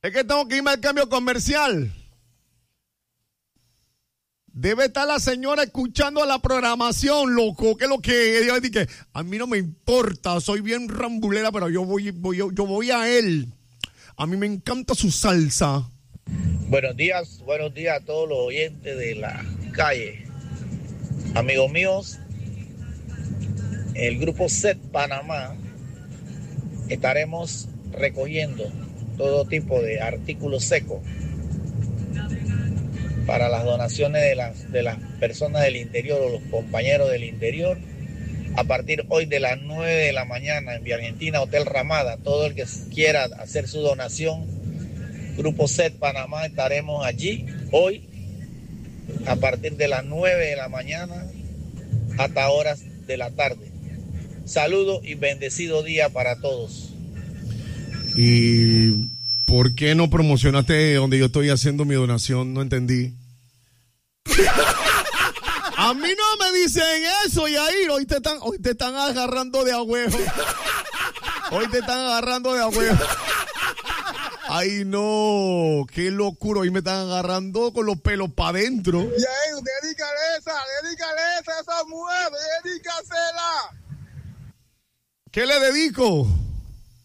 Es que tengo que irme al cambio comercial. Debe estar la señora escuchando la programación, loco. ¿Qué es lo que ella dice? A mí no me importa, soy bien rambulera, pero yo voy a él. A mí me encanta su salsa. Buenos días a todos los oyentes de la calle. Amigos míos, el grupo SET Panamá estaremos recogiendo todo tipo de artículos secos para las donaciones de las personas del interior o los compañeros del interior. A partir hoy de las 9 de la mañana en Vía Argentina, Hotel Ramada, todo el que quiera hacer su donación, Grupo SET Panamá, estaremos allí hoy a partir de las 9 de la mañana hasta horas de la tarde. Saludos y bendecido día para todos. ¿Y por qué no promocionaste donde yo estoy haciendo mi donación? No entendí. A mí no me dicen eso, Yair. Hoy te están agarrando de a huevo. Hoy te están agarrando de a huevo. Ay, no, qué locura. Hoy me están agarrando con los pelos para adentro. Yair, dedícale esa a esa mujer, dedícasela. ¿Qué le dedico?